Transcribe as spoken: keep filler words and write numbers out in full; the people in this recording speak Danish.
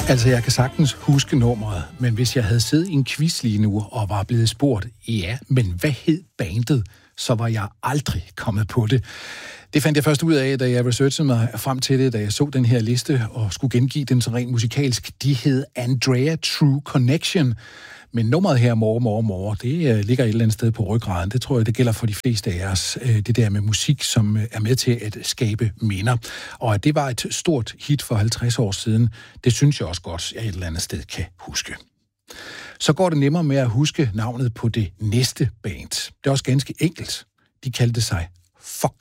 Altså, jeg kan sagtens huske nummeret, men hvis jeg havde siddet i en quiz lige nu og var blevet spurgt, ja, men hvad hed bandet, så var jeg aldrig kommet på det. Det fandt jeg først ud af, da jeg researchede mig frem til det, da jeg så den her liste og skulle gengive den så rent musikalsk. De hed Andrea True Connection. Men nummeret her, More, More, More, det uh, ligger et eller andet sted på ryggraden. Det tror jeg, det gælder for de fleste af os. Uh, det der med musik, som uh, er med til at skabe minder. Og at det var et stort hit for halvtreds år siden, det synes jeg også godt, jeg et eller andet sted kan huske. Så går det nemmere med at huske navnet på det næste band. Det er også ganske enkelt. De kaldte sig Fog.